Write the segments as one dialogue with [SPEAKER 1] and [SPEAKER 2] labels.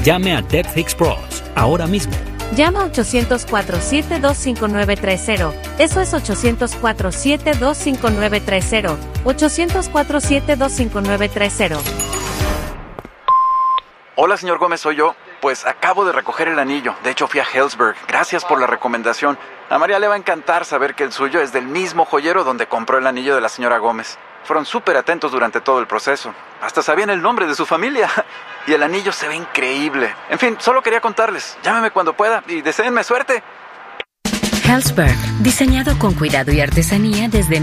[SPEAKER 1] Llame a Debt Fix Pros ahora mismo.
[SPEAKER 2] Llama a 800-472-5930. Eso es 800-472-5930. 800-472-5930.
[SPEAKER 3] Hola, señor Gómez, soy yo. Pues acabo de recoger el anillo. De hecho, fui a Helzberg. Gracias por la recomendación. A María le va a encantar saber que el suyo es del mismo joyero donde compró el anillo de la señora Gómez. Fueron súper atentos durante todo el proceso. Hasta sabían el nombre de su familia. Y el anillo se ve increíble. En fin, solo quería contarles. Llámeme cuando pueda y deséenme suerte.
[SPEAKER 4] Helzberg, diseñado con cuidado y artesanía desde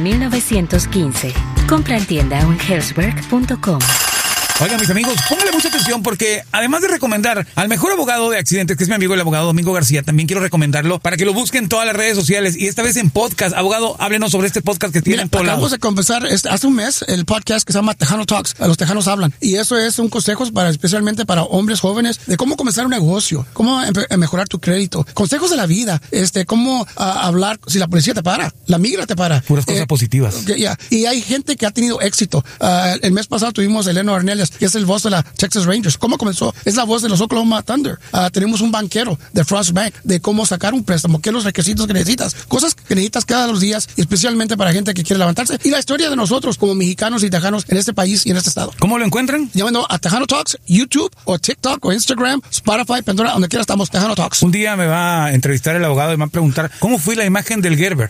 [SPEAKER 4] 1915. Compra en tienda o en helzberg.com.
[SPEAKER 5] Oigan, mis amigos, pónganle mucha atención porque además de recomendar al mejor abogado de accidentes, que es mi amigo el abogado Domingo García, también quiero recomendarlo para que lo busquen en todas las redes sociales y esta vez en podcast. Abogado, háblenos sobre este podcast que tienen por lado.
[SPEAKER 6] Acabamos de comenzar hace un mes el podcast que se llama Tejano Talks. Los tejanos hablan. Y eso es un consejo especialmente para hombres jóvenes de cómo comenzar un negocio, cómo mejorar tu crédito, consejos de la vida, cómo hablar si la policía te para, la migra te para.
[SPEAKER 5] Puras cosas positivas.
[SPEAKER 6] Y hay gente que ha tenido éxito. El mes pasado tuvimos a Eleno Arnelias, que es el voz de la Texas Rangers. ¿Cómo comenzó? Es la voz de los Oklahoma Thunder. Tenemos un banquero de Frost Bank, de cómo sacar un préstamo, qué son los requisitos que necesitas, cosas que necesitas cada los días, especialmente para gente que quiere levantarse. Y la historia de nosotros como mexicanos y tejanos en este país y en este estado.
[SPEAKER 5] ¿Cómo lo encuentran?
[SPEAKER 6] Llamando a Tejano Talks, YouTube o TikTok o Instagram, Spotify, Pandora, donde quiera estamos, Tejano Talks.
[SPEAKER 5] Un día me va a entrevistar el abogado y me va a preguntar ¿cómo fue la imagen del Gerber?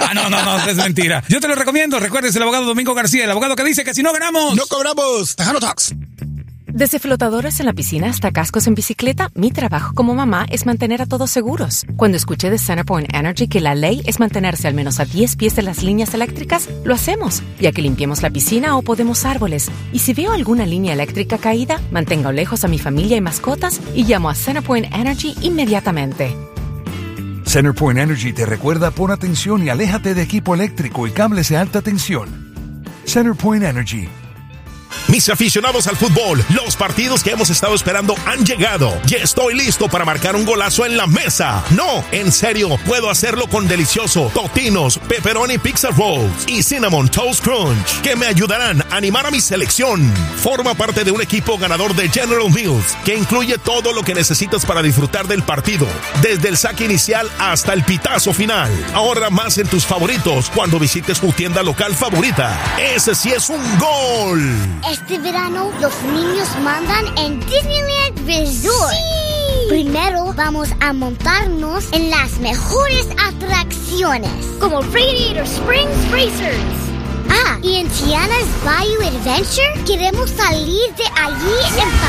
[SPEAKER 5] No, es mentira. Yo te lo recomiendo. Recuerdes el abogado Domingo García, el abogado que dice que si no ganamos,
[SPEAKER 6] no cobramos. Tejano Talks.
[SPEAKER 7] Desde flotadores en la piscina hasta cascos en bicicleta, mi trabajo como mamá es mantener a todos seguros. Cuando escuché de CenterPoint Energy que la ley es mantenerse al menos a 10 pies de las líneas eléctricas, lo hacemos, ya que limpiemos la piscina o podemos árboles. Y si veo alguna línea eléctrica caída, mantengo lejos a mi familia y mascotas y llamo a CenterPoint Energy inmediatamente.
[SPEAKER 8] CenterPoint Energy te recuerda: pon atención y aléjate de equipo eléctrico y cables de alta tensión. CenterPoint Energy.
[SPEAKER 9] Mis aficionados al fútbol, los partidos que hemos estado esperando han llegado. Ya estoy listo para marcar un golazo en la mesa. No, en serio, puedo hacerlo con delicioso totinos, pepperoni pizza rolls y cinnamon toast crunch, que me ayudarán a animar a mi selección. Forma parte de un equipo ganador de General Mills, que incluye todo lo que necesitas para disfrutar del partido, desde el saque inicial hasta el pitazo final. Ahorra más en tus favoritos cuando visites tu tienda local favorita. Ese sí es un gol.
[SPEAKER 10] Este verano, los niños mandan en Disneyland Resort. ¡Sí! Primero vamos a montarnos en las mejores atracciones, como Radiator Springs Racers. Y en Tiana's Bayou Adventure queremos salir de allí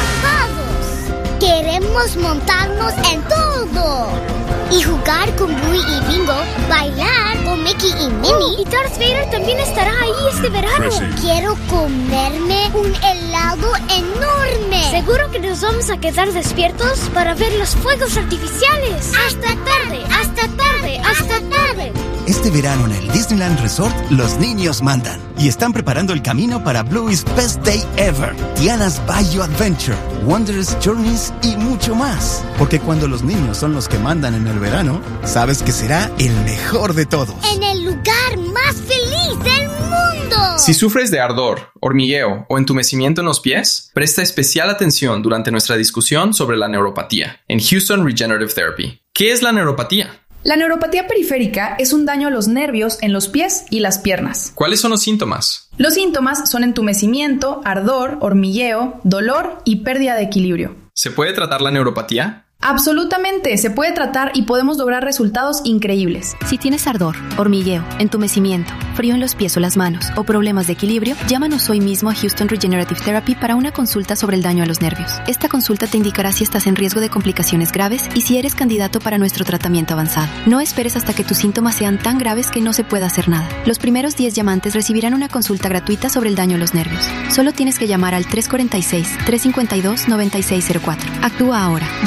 [SPEAKER 10] empapados. Queremos montarnos en todo y jugar con Bluey y Bingo, bailar con Mickey y Minnie. Y Darth Vader también estará ahí este verano. Quiero comerme un helado enorme. Seguro que nos vamos a quedar despiertos para ver los fuegos artificiales. Hasta tarde, hasta tarde, hasta tarde.
[SPEAKER 11] Este verano en el Disneyland Resort, los niños mandan y están preparando el camino para Bluey's Best Day Ever, Tiana's Bayou Adventure, Wondrous Journeys y mucho más. Porque cuando los niños son los que mandan en el verano, sabes que será el mejor de todos.
[SPEAKER 10] En el lugar más feliz del mundo.
[SPEAKER 12] Si sufres de ardor, hormigueo o entumecimiento en los pies, presta especial atención durante nuestra discusión sobre la neuropatía en Houston Regenerative Therapy. ¿Qué es la neuropatía?
[SPEAKER 13] La neuropatía periférica es un daño a los nervios en los pies y las piernas.
[SPEAKER 12] ¿Cuáles son los síntomas?
[SPEAKER 13] Los síntomas son entumecimiento, ardor, hormigueo, dolor y pérdida de equilibrio.
[SPEAKER 12] ¿Se puede tratar la neuropatía?
[SPEAKER 13] Absolutamente, se puede tratar y podemos lograr resultados increíbles.
[SPEAKER 14] Si tienes ardor, hormigueo, entumecimiento, frío en los pies o las manos o problemas de equilibrio, llámanos hoy mismo a Houston Regenerative Therapy para una consulta sobre el daño a los nervios. Esta consulta te indicará si estás en riesgo de complicaciones graves y si eres candidato para nuestro tratamiento avanzado. No esperes hasta que tus síntomas sean tan graves que no se pueda hacer nada. Los primeros 10 llamantes recibirán una consulta gratuita sobre el daño a los nervios. Solo tienes que llamar al 346-352-9604. Actúa ahora. Llama al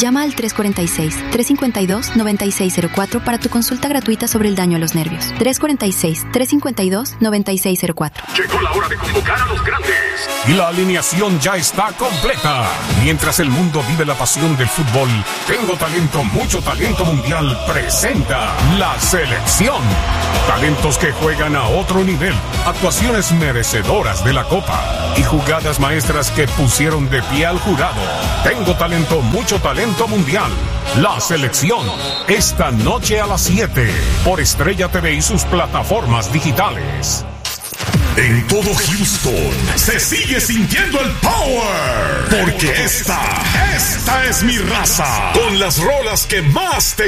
[SPEAKER 14] 346-352-9604 para tu consulta gratuita sobre el daño a los nervios. 346-352-9604.
[SPEAKER 15] Llegó la hora de convocar a los grandes. Y la alineación ya está completa. Mientras el mundo vive la pasión del fútbol, Tengo Talento, Mucho Talento Mundial presenta la selección. Talentos que juegan a otro nivel, actuaciones merecedoras de la copa y jugadas maestras que pusieron de pie al jurado. Tengo Talento, Mucho Talento Mundial. La selección, esta noche a las 7 por Estrella TV y sus plataformas digitales.
[SPEAKER 9] En todo Houston se sigue sintiendo el power, porque esta es mi raza, con las rolas que más te